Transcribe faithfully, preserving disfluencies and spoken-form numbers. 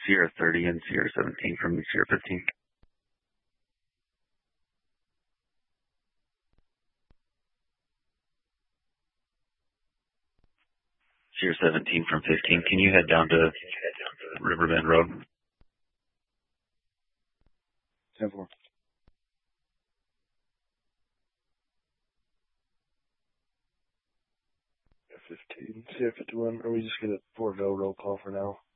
Sierra thirty and Sierra seventeen from Sierra fifteen. Sierra seventeen from fifteen. Can you head down to Riverbend Road? ten four. fifteen, Sierra fifty-one. Are we just going to forego roll call for now?